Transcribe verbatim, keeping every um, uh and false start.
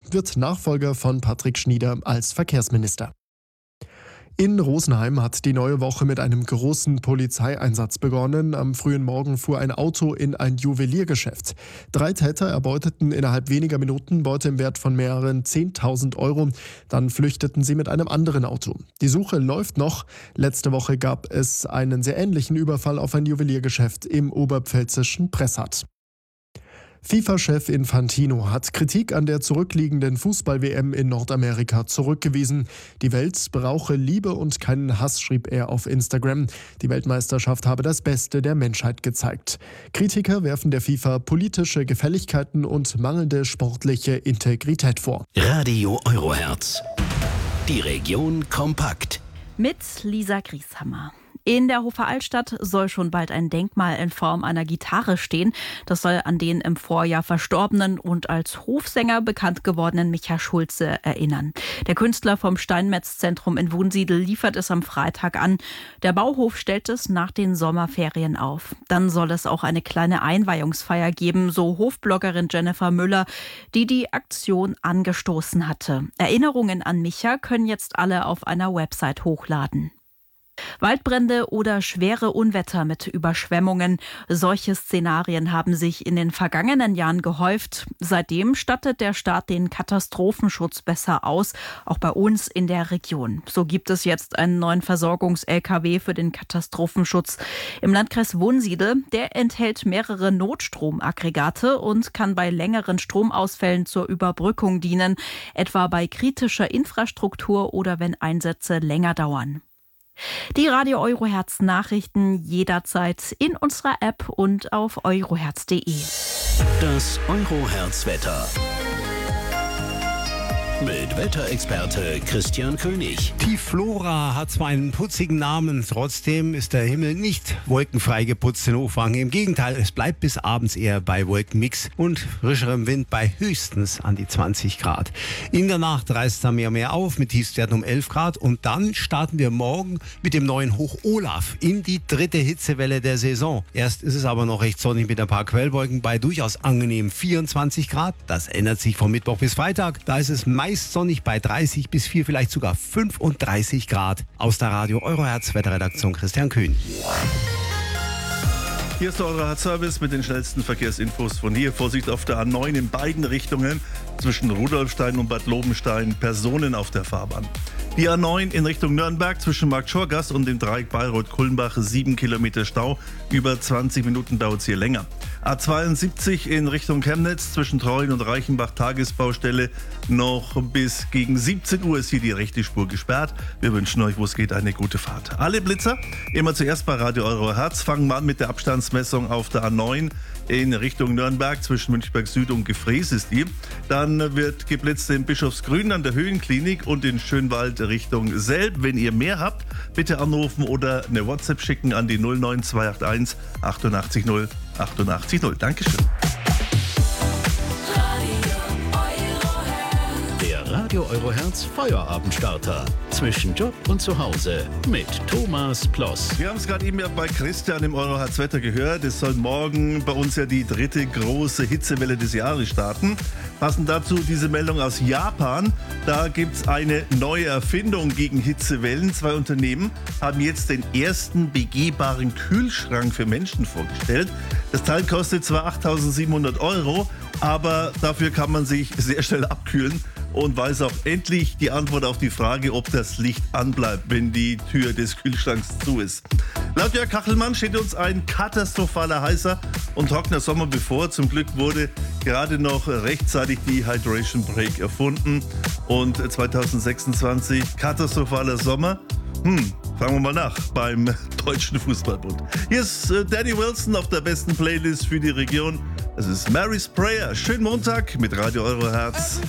wird Nachfolger von Patrick Schnieder als Verkehrsminister. In Rosenheim hat die neue Woche mit einem großen Polizeieinsatz begonnen. Am frühen Morgen fuhr ein Auto in ein Juweliergeschäft. Drei Täter erbeuteten innerhalb weniger Minuten Beute im Wert von mehreren zehntausend Euro. Dann flüchteten sie mit einem anderen Auto. Die Suche läuft noch. Letzte Woche gab es einen sehr ähnlichen Überfall auf ein Juweliergeschäft im oberpfälzischen Pressat. FIFA-Chef Infantino hat Kritik an der zurückliegenden Fußball-W M in Nordamerika zurückgewiesen. Die Welt brauche Liebe und keinen Hass, schrieb er auf Instagram. Die Weltmeisterschaft habe das Beste der Menschheit gezeigt. Kritiker werfen der FIFA politische Gefälligkeiten und mangelnde sportliche Integrität vor. Radio Eurohertz. Die Region kompakt. Mit Lisa Grieshammer. In der Hofer Altstadt soll schon bald ein Denkmal in Form einer Gitarre stehen. Das soll an den im Vorjahr verstorbenen und als Hofsänger bekannt gewordenen Micha Schulze erinnern. Der Künstler vom Steinmetz-Zentrum in Wunsiedel liefert es am Freitag an. Der Bauhof stellt es nach den Sommerferien auf. Dann soll es auch eine kleine Einweihungsfeier geben, so Hofbloggerin Jennifer Müller, die die Aktion angestoßen hatte. Erinnerungen an Micha können jetzt alle auf einer Website hochladen. Waldbrände oder schwere Unwetter mit Überschwemmungen. Solche Szenarien haben sich in den vergangenen Jahren gehäuft. Seitdem stattet der Staat den Katastrophenschutz besser aus, auch bei uns in der Region. So gibt es jetzt einen neuen Versorgungs-L K W für den Katastrophenschutz im Landkreis Wunsiedel. Der enthält mehrere Notstromaggregate und kann bei längeren Stromausfällen zur Überbrückung dienen, etwa bei kritischer Infrastruktur oder wenn Einsätze länger dauern. Die Radio Eurohertz Nachrichten jederzeit in unserer App und auf eurohertz punkt de. Das Eurohertz Wetter. Mit Wetterexperte Christian König. Die Flora hat zwar einen putzigen Namen, trotzdem ist der Himmel nicht wolkenfrei geputzt in Hofwangen. Im Gegenteil, es bleibt bis abends eher bei Wolkenmix und frischerem Wind bei höchstens an die zwanzig Grad. In der Nacht reißt er mehr und mehr auf mit Tiefstwerten um elf Grad und dann starten wir morgen mit dem neuen Hoch Olaf in die dritte Hitzewelle der Saison. Erst ist es aber noch recht sonnig mit ein paar Quellwolken bei durchaus angenehmen vierundzwanzig Grad. Das ändert sich von Mittwoch bis Freitag. Da ist es meist sonnig bei dreißig bis vier, vielleicht sogar fünfunddreißig Grad. Aus der Radio Eurohertz Wetterredaktion Christian Köhn. Hier ist der Eurohertz-Service mit den schnellsten Verkehrsinfos von hier. Vorsicht auf der A neun in beiden Richtungen zwischen Rudolfstein und Bad Lobenstein. Personen auf der Fahrbahn. Die A neun in Richtung Nürnberg zwischen Marktschorgast und dem Dreieck Bayreuth-Kulmbach. sieben Kilometer Stau. Über zwanzig Minuten dauert es hier länger. A zweiundsiebzig in Richtung Chemnitz zwischen Treuen und Reichenbach Tagesbaustelle. Noch bis gegen siebzehn Uhr ist hier die rechte Spur gesperrt. Wir wünschen euch, wo es geht, eine gute Fahrt. Alle Blitzer immer zuerst bei Radio Eurohertz. Fangen wir an mit der Abstandsmessung auf der A neun in Richtung Nürnberg zwischen Münchberg Süd und Gefrees ist die. Dann wird geblitzt in Bischofsgrün an der Höhenklinik und in Schönwald Richtung Selb. Wenn ihr mehr habt, bitte anrufen oder eine WhatsApp schicken an die null neun zwei acht eins achtundachtzig null achtundachtzig null. Dankeschön. Radio Eurohertz Feierabendstarter. Zwischen Job und Zuhause mit Thomas Ploss. Wir haben es gerade eben ja bei Christian im Eurohertz Wetter gehört. Es soll morgen bei uns ja die dritte große Hitzewelle des Jahres starten. Passend dazu diese Meldung aus Japan. Da gibt es eine neue Erfindung gegen Hitzewellen. Zwei Unternehmen haben jetzt den ersten begehbaren Kühlschrank für Menschen vorgestellt. Das Teil kostet zwar achttausendsiebenhundert Euro, aber dafür kann man sich sehr schnell abkühlen und weiß auch endlich die Antwort auf die Frage, ob das Licht anbleibt, wenn die Tür des Kühlschranks zu ist. Laut Jörg Kachelmann steht uns ein katastrophaler heißer und trockener Sommer bevor. Zum Glück wurde gerade noch rechtzeitig die Hydration Break erfunden und zweitausendsechsundzwanzig katastrophaler Sommer. Hm, fragen wir mal nach beim Deutschen Fußballbund. Hier ist äh, Danny Wilson auf der besten Playlist für die Region. Es ist Mary's Prayer. Schönen Montag mit Radio Eurohertz.